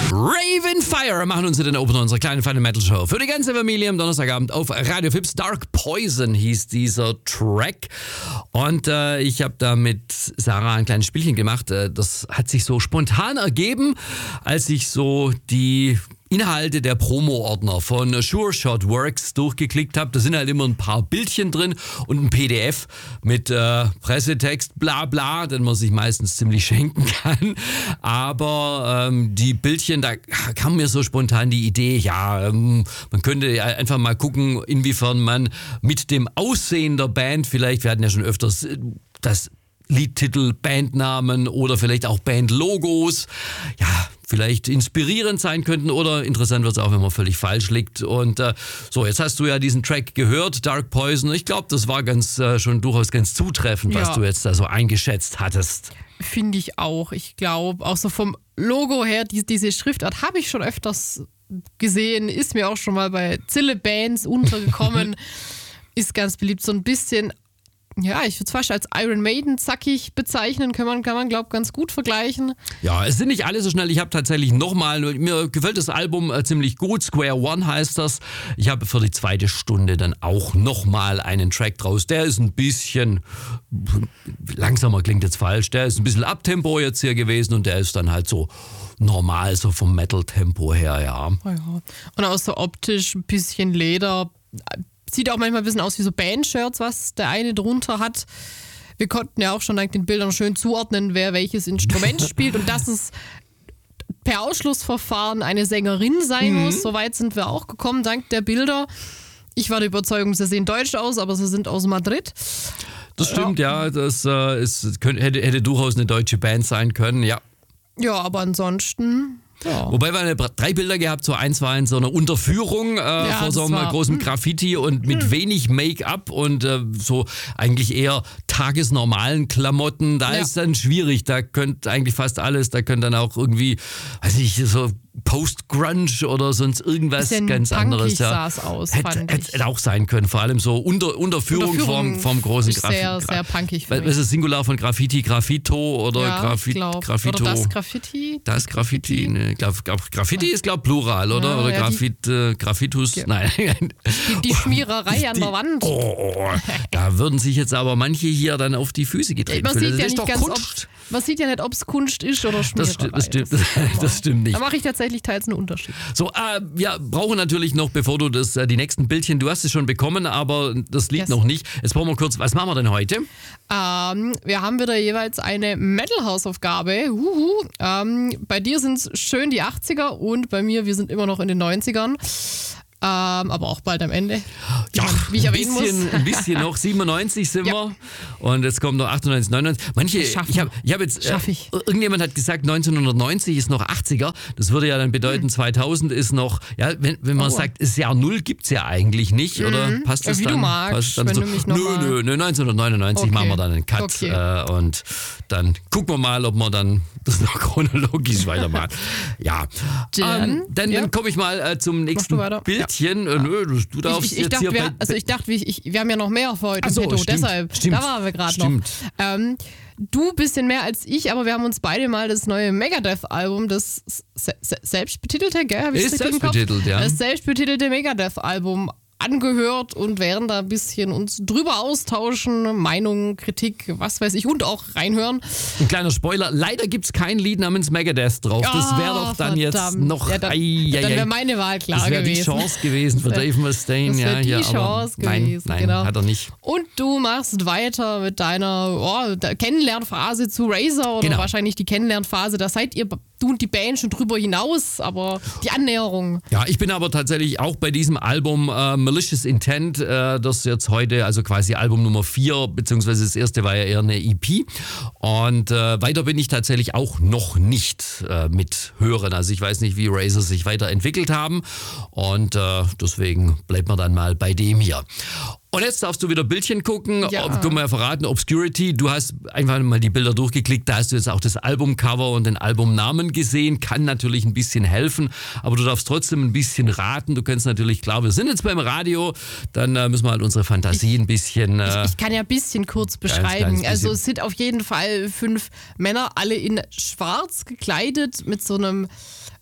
Raven Fire machen uns in den Opener unserer kleinen feinen Metal Show. Für die ganze Familie am Donnerstagabend auf Radio Fips. Dark Poison hieß dieser Track. Und ich habe da mit Sarah ein kleines Spielchen gemacht. Das hat sich so spontan ergeben, als ich so die Inhalte der Promo-Ordner von Sure Shot Works durchgeklickt habe. Da sind halt immer ein paar Bildchen drin und ein PDF mit Pressetext, bla bla, den man sich meistens ziemlich schenken kann. Aber die Bildchen, da kam mir so spontan die Idee, ja, man könnte ja einfach mal gucken, inwiefern man mit dem Aussehen der Band vielleicht, wir hatten ja schon öfters das Liedtitel, Bandnamen oder vielleicht auch Bandlogos, ja, vielleicht inspirierend sein könnten oder interessant wird es auch, wenn man völlig falsch liegt. Und so, jetzt hast du ja diesen Track gehört, Dark Poison. Ich glaube, das war schon durchaus ganz zutreffend, was du jetzt da so eingeschätzt hattest. Finde ich auch. Ich glaube, auch so vom Logo her, diese Schriftart habe ich schon öfters gesehen, ist mir auch schon mal bei Zille-Bands untergekommen. Ist ganz beliebt, so ein bisschen. Ja, ich würde es fast als Iron Maiden zackig bezeichnen, kann man glaube ich, ganz gut vergleichen. Ja, es sind nicht alle so schnell. Ich habe tatsächlich nochmal, mir gefällt das Album ziemlich gut, Square One heißt das. Ich habe für die zweite Stunde dann auch nochmal einen Track draus. Der ist ein bisschen, langsamer klingt jetzt falsch, der ist ein bisschen Abtempo jetzt hier gewesen und der ist dann halt so normal, so vom Metal-Tempo her, ja. Oh ja. Und auch so optisch ein bisschen Leder. Sieht auch manchmal ein bisschen aus wie so Band-Shirts, was der eine drunter hat. Wir konnten ja auch schon dank den Bildern schön zuordnen, wer welches Instrument spielt und dass es per Ausschlussverfahren eine Sängerin sein muss. Soweit sind wir auch gekommen, dank der Bilder. Ich war der Überzeugung, sie sehen deutsch aus, aber sie sind aus Madrid. Das stimmt, ja. Das hätte durchaus eine deutsche Band sein können, ja. Ja, aber ansonsten... Ja. Wobei wir 3 Bilder gehabt, so eins war in so einer Unterführung vor so einem großen Graffiti und mit wenig Make-up und so eigentlich eher tagesnormalen Klamotten. Da ist dann schwierig, da könnte eigentlich fast alles, da könnte dann auch irgendwie, weiß ich, so Post-Grunge oder sonst irgendwas ganz anderes. Ja. Sah es aus, hätte auch sein können, vor allem so Unterführung vom großen Graffiti. Sehr, sehr punkig. Was ist das Singular von Graffiti? Graffito oder Graffito? Oder das Graffiti? Das Graffiti, ne. Graffiti ist, glaube ich, Plural, oder? Ja, oder Graffitus, nein. Die Schmiererei an der Wand. Da würden sich jetzt aber manche hier dann auf die Füße getreten fühlen. Das ist doch Kunst. Man sieht ja nicht, ob es Kunst ist oder Schmiererei. Das stimmt nicht. Da mache ich tatsächlich teils einen Unterschied. So, wir brauchen natürlich noch, bevor du die nächsten Bildchen, du hast es schon bekommen, aber das Lied noch nicht. Jetzt brauchen wir kurz, was machen wir denn heute? Wir haben wieder jeweils eine Metal-Hausaufgabe. Bei dir sind es schön die 80er und bei mir, wir sind immer noch in den 90ern. Aber auch bald am Ende. Wie ich erwähnen muss. Ein bisschen noch. 97 sind wir. Und jetzt kommt noch 98, 99. Ich hab jetzt. Irgendjemand hat gesagt, 1990 ist noch 80er. Das würde ja dann bedeuten, 2000 ist noch. Ja, wenn man sagt, das Jahr 0 gibt es ja eigentlich nicht. Oder passt das wie dann? Du magst, dann wenn so, du mich noch nö, 1999 machen wir dann einen Cut. Und dann gucken wir mal, ob wir dann das noch chronologisch weitermachen. Ja. Dann komme ich mal zum nächsten Bild. Nö, du darfst ich dachte, wir haben ja noch mehr für heute im Petto, deshalb, da waren wir gerade noch. Du ein bisschen mehr als ich, aber wir haben uns beide mal das neue Megadeth-Album, das selbstbetitelte, gell? Hab ich ist selbstbetitelt, ja. Das selbstbetitelte Megadeth-Album angehört und werden da ein bisschen uns drüber austauschen, Meinungen, Kritik, was weiß ich, und auch reinhören. Ein kleiner Spoiler, leider gibt es kein Lied namens Megadeth drauf. Das wäre doch dann jetzt noch... Ja, dann wäre meine Wahl klar gewesen. Das wäre die Chance gewesen für Dave Mustaine. Das wäre die Chance gewesen, nein, genau. Hat er nicht. Und du machst weiter mit deiner Kennenlernphase zu Razor oder wahrscheinlich die Kennenlernphase, da seid ihr, du und die Band, schon drüber hinaus, aber die Annäherung. Ja, ich bin aber tatsächlich auch bei diesem Album Malicious Intent, das jetzt heute, also quasi Album Nummer 4, beziehungsweise das erste war ja eher eine EP. Und weiter bin ich tatsächlich auch noch nicht mit hören. Also ich weiß nicht, wie Razor sich weiterentwickelt haben. Und deswegen bleibt man dann mal bei dem hier. Und jetzt darfst du wieder Bildchen gucken. Ja. Können wir ja verraten, Obscurity. Du hast einfach mal die Bilder durchgeklickt. Da hast du jetzt auch das Albumcover und den Albumnamen gesehen. Kann natürlich ein bisschen helfen, aber du darfst trotzdem ein bisschen raten. Du kannst natürlich, klar, wir sind jetzt beim Radio, dann müssen wir halt unsere Fantasie ein bisschen... Ich kann ja ein bisschen kurz beschreiben. Bisschen. Also es sind auf jeden Fall 5 Männer, alle in schwarz gekleidet, mit so einem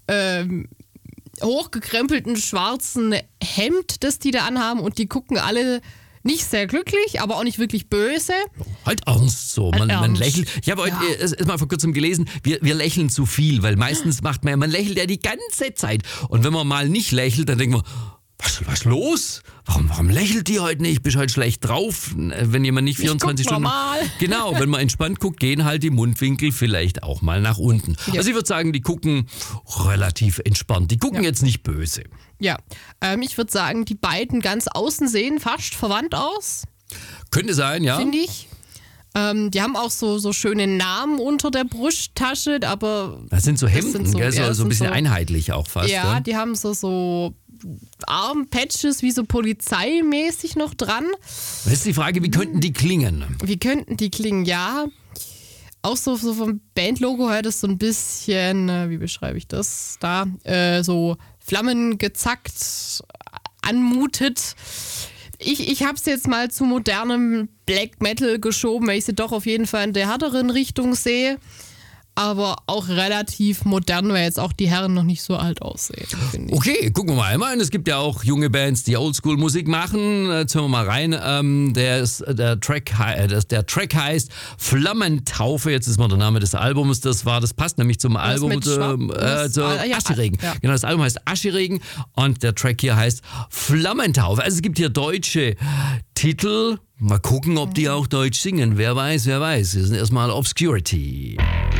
hochgekrempelten schwarzen Hemd, das die da anhaben und die gucken alle nicht sehr glücklich, aber auch nicht wirklich böse. Halt ernst so. Man ernst. lächelt. Ich habe heute erst mal vor kurzem gelesen, wir lächeln zu viel, weil meistens man lächelt ja die ganze Zeit. Und wenn man mal nicht lächelt, dann denkt man, was los? Warum lächelt die heute nicht? Bist heute schlecht drauf? Wenn jemand nicht 24 Stunden... Normal. Genau, wenn man entspannt guckt, gehen halt die Mundwinkel vielleicht auch mal nach unten. Ja. Also ich würde sagen, die gucken relativ entspannt. Die gucken jetzt nicht böse. Ja, ich würde sagen, die beiden ganz außen sehen fast verwandt aus, Könnte sein, ja. finde ich. Die haben auch so schöne Namen unter der Brusttasche, aber... Das sind so Hemden, sind so- gell? ja, So ein bisschen so- einheitlich auch fast. Ja, Ja? die haben so Armpatches wie so polizeimäßig noch dran. Das ist die Frage, wie könnten die klingen? Wie könnten die klingen? Ja, auch so vom Bandlogo her, das so ein bisschen, wie beschreibe ich das? Da, so flammengezackt anmutet. Ich habe es jetzt mal zu modernem Black Metal geschoben, weil ich sie doch auf jeden Fall in der härteren Richtung sehe. Aber auch relativ modern, weil jetzt auch die Herren noch nicht so alt aussehen, finde ich. Okay, gucken wir mal. Ich meine, es gibt ja auch junge Bands, die Oldschool-Musik machen. Jetzt hören wir mal rein. Der Track heißt Flammentaufe. Jetzt ist mal der Name des Albums. Das passt nämlich zum Album mit zu Aschiregen. ja. Genau, das Album heißt Aschiregen und der Track hier heißt Flammentaufe. Also es gibt hier deutsche Titel. Mal gucken, ob die auch Deutsch singen. Wer weiß. Wir sind erstmal Obscurity.